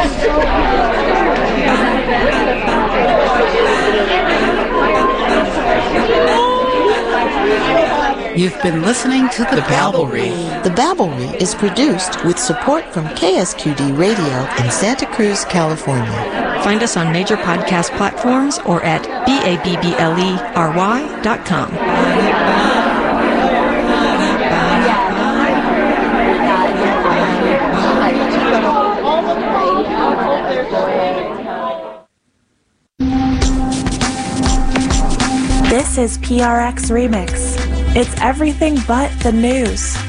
You've been listening to The Babblery. The Babblery is produced with support from KSQD Radio in Santa Cruz, California. Find us on major podcast platforms or at babblery.com. This is PRX Remix. It's everything but the news.